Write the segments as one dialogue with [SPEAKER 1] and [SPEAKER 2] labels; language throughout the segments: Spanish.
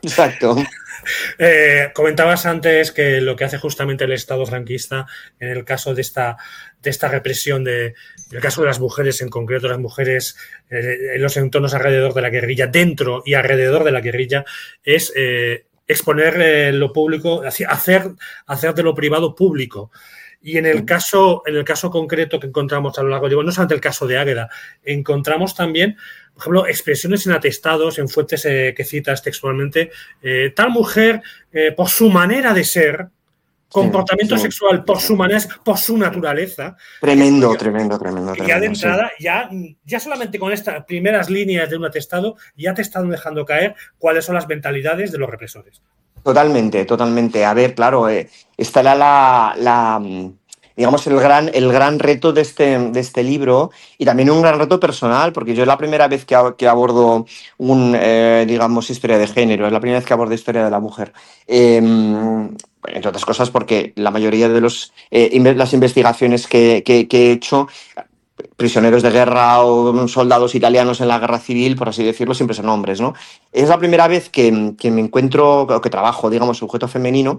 [SPEAKER 1] Exacto.
[SPEAKER 2] Comentabas antes que lo que hace justamente el Estado franquista en el caso de esta represión, en el caso de las mujeres en concreto, las mujeres en los entornos alrededor de la guerrilla, dentro y alrededor de la guerrilla, es exponer lo público, hacer de lo privado público. Y en el caso concreto que encontramos a lo largo de, no solamente el caso de Águeda, encontramos también, por ejemplo, expresiones en atestados, en fuentes que citas textualmente, tal mujer, por su manera de ser,
[SPEAKER 1] Sí,
[SPEAKER 2] comportamiento
[SPEAKER 1] sí,
[SPEAKER 2] sexual,
[SPEAKER 1] sí,
[SPEAKER 2] por
[SPEAKER 1] sí.
[SPEAKER 2] su manera, por su naturaleza, que esto
[SPEAKER 1] Tremendo, tremendo, tremendo,
[SPEAKER 2] ya de
[SPEAKER 1] tremendo, sí.
[SPEAKER 2] entrada, ya solamente con estas primeras líneas de un atestado, ya te están dejando caer cuáles son las mentalidades de los represores.
[SPEAKER 1] Totalmente, totalmente. A ver, claro, estará digamos, el gran reto de este libro y también un gran reto personal, porque yo es la primera vez que abordo digamos, historia de género, es la primera vez que abordo historia de la mujer. Entre otras cosas porque la mayoría de las investigaciones que he hecho, prisioneros de guerra o soldados italianos en la guerra civil, por así decirlo, siempre son hombres, ¿no? Es la primera vez que me encuentro, o que trabajo, digamos, sujeto femenino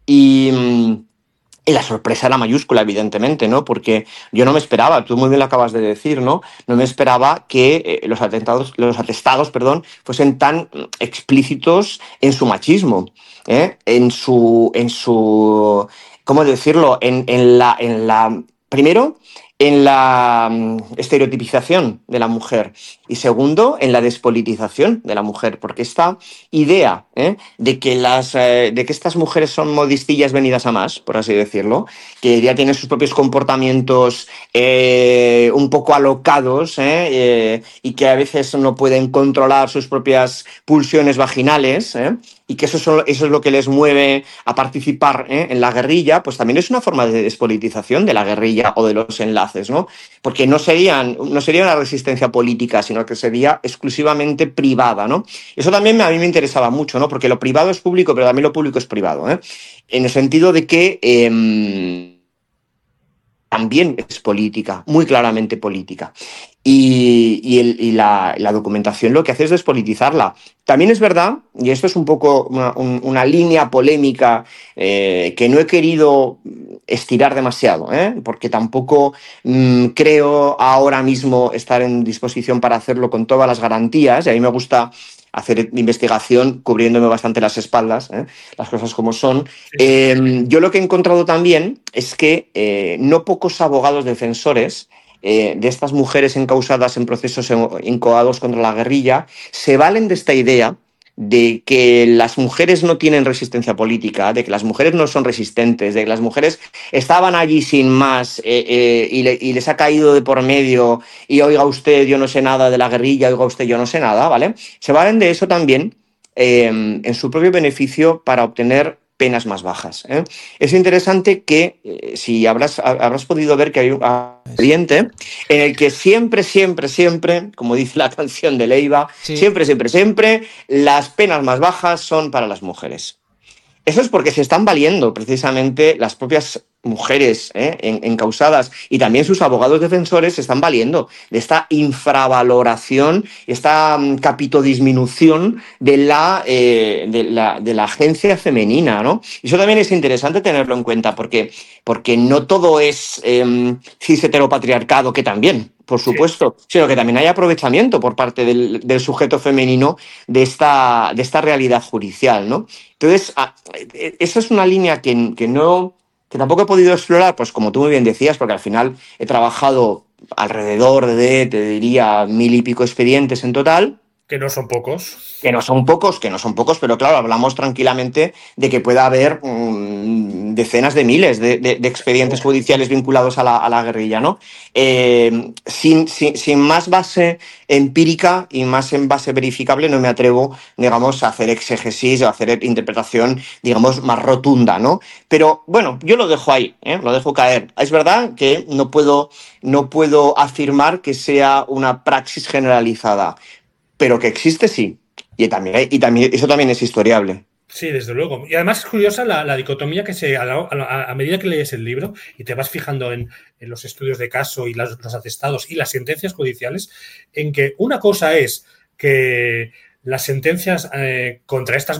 [SPEAKER 1] y la sorpresa era mayúscula, evidentemente, ¿no? Porque yo no me esperaba, tú muy bien lo acabas de decir, ¿no? No me esperaba que los atestados, perdón, fuesen tan explícitos en su machismo, ¿eh? ¿Cómo decirlo? Primero, en la estereotipización de la mujer y segundo, en la despolitización de la mujer, porque esta idea de que estas mujeres son modistillas venidas a más, por así decirlo, que ya tienen sus propios comportamientos un poco alocados y que a veces no pueden controlar sus propias pulsiones vaginales, y que eso es lo que les mueve a participar en la guerrilla, pues también es una forma de despolitización de la guerrilla o de los enlaces, ¿no? Porque no sería una resistencia política, sino que sería exclusivamente privada, ¿no? Eso también a mí me interesaba mucho, ¿no? Porque lo privado es público, pero también lo público es privado, ¿eh? En el sentido de que también es política, muy claramente política. Y la documentación lo que hace es despolitizarla. También es verdad, y esto es un poco una línea polémica que no he querido estirar demasiado, porque tampoco creo ahora mismo estar en disposición para hacerlo con todas las garantías, y a mí me gusta hacer investigación cubriéndome bastante las espaldas, las cosas como son.
[SPEAKER 2] Sí, sí.
[SPEAKER 1] Yo lo que he encontrado también es que no pocos abogados defensores de estas mujeres encausadas en procesos incoados contra la guerrilla se valen de esta idea de que las mujeres no tienen resistencia política, de que las mujeres no son resistentes, de que las mujeres estaban allí sin más y les ha caído de por medio y oiga usted, yo no sé nada de la guerrilla, oiga usted, yo no sé nada, ¿vale? Se valen de eso también en su propio beneficio para obtener penas más bajas. Es interesante que, si habrás podido ver que hay un ambiente en el que siempre, siempre, siempre, como dice la canción de Leiva,
[SPEAKER 3] Sí,
[SPEAKER 1] siempre, siempre, siempre, las penas más bajas son para las mujeres. Eso es porque se están valiendo precisamente las propias mujeres encausadas y también sus abogados defensores se están valiendo de esta infravaloración, esta capitodisminución de la agencia femenina, ¿no? Y eso también es interesante tenerlo en cuenta porque no todo es cis heteropatriarcado, que también, por
[SPEAKER 2] Sí.
[SPEAKER 1] supuesto, sino que también hay aprovechamiento por parte del sujeto femenino de esta realidad judicial, ¿no? Entonces, esa es una línea que tampoco he podido explorar, pues como tú muy bien decías, porque al final he trabajado alrededor de, te diría, 1000 y pico expedientes en total,
[SPEAKER 2] Que no son pocos.
[SPEAKER 1] que no son pocos, pero claro, hablamos tranquilamente de que pueda haber decenas de miles de expedientes judiciales vinculados a la guerrilla, ¿no? Sin más base empírica y más en base verificable, no me atrevo, digamos, a hacer exégesis o a hacer interpretación, digamos, más rotunda, ¿no? Pero bueno, yo lo dejo ahí, lo dejo caer. Es verdad que no puedo afirmar que sea una praxis generalizada, pero que existe, sí. Y también eso también es historiable.
[SPEAKER 2] Sí, desde luego. Y además es curiosa la dicotomía que a medida que lees el libro y te vas fijando en los estudios de caso y los atestados y las sentencias judiciales, en que una cosa es que las sentencias contra estas